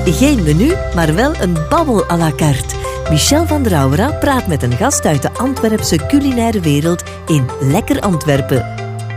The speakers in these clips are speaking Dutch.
Geen menu, maar wel een babbel à la carte. Michel van der Auwera praat met een gast uit de Antwerpse culinaire wereld in Lekker Antwerpen.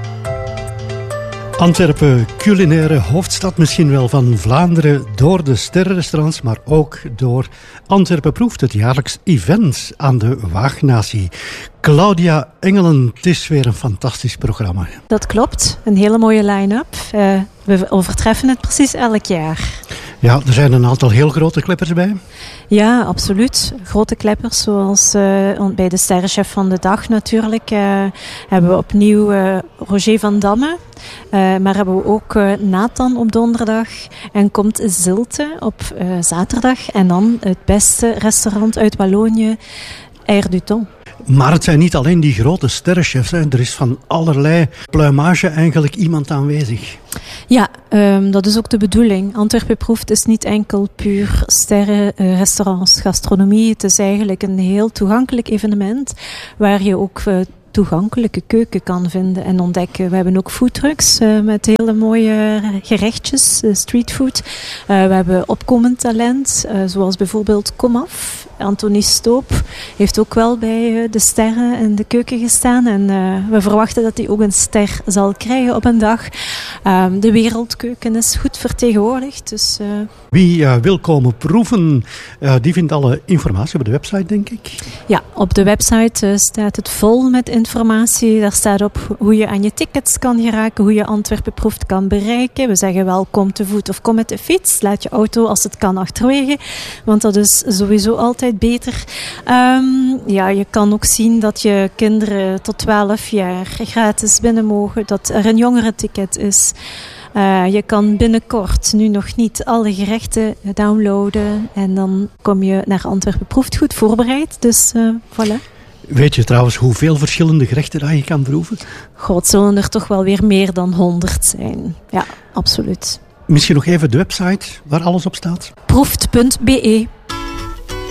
Antwerpen, culinaire hoofdstad misschien wel van Vlaanderen, door de sterrenrestaurants, maar ook door Antwerpen Proeft, het jaarlijks event aan de Waagnatie. Claudia Engelen, het is weer een fantastisch programma. Dat klopt, een hele mooie line-up. We overtreffen het precies elk jaar. Ja, er zijn een aantal heel grote kleppers bij. Ja, absoluut. Grote kleppers, zoals bij de sterrenchef van de dag natuurlijk. Hebben we opnieuw Roger van Damme. Maar hebben we ook Nathan op donderdag. En komt Zilte op zaterdag. En dan het beste restaurant uit Wallonië, Air du Temps. Maar het zijn niet alleen die grote sterrenchefs. Hè. Er is van allerlei pluimage eigenlijk iemand aanwezig. Ja, dat is ook de bedoeling. Antwerpen Proeft is niet enkel puur sterrenrestaurants, gastronomie. Het is eigenlijk een heel toegankelijk evenement waar je ook toegankelijke keuken kan vinden en ontdekken. We hebben ook foodtrucks met hele mooie gerechtjes, streetfood. We hebben opkomend talent, zoals bijvoorbeeld Komaf. Anthony Stoop heeft ook wel bij de sterren in de keuken gestaan. En we verwachten dat hij ook een ster zal krijgen op een dag. De wereldkeuken is goed vertegenwoordigd. Dus, Wie wil komen proeven, die vindt alle informatie op de website, denk ik. Ja, op de website staat het vol met informatie. Daar staat op hoe je aan je tickets kan geraken, hoe je Antwerpen Proeft kan bereiken. We zeggen wel, kom te voet of kom met de fiets. Laat je auto als het kan achterwege, want dat is sowieso altijd beter. Ja, je kan ook zien dat je kinderen tot 12 jaar gratis binnen mogen, dat er een jongere-ticket is. Je kan binnenkort, nu nog niet, alle gerechten downloaden en dan kom je naar Antwerpen Proeft goed voorbereid. Dus voilà. Weet je trouwens hoeveel verschillende gerechten dat je kan proeven? God, zullen er toch wel weer meer dan 100 zijn. Ja, absoluut. Misschien nog even de website waar alles op staat? Proeft.be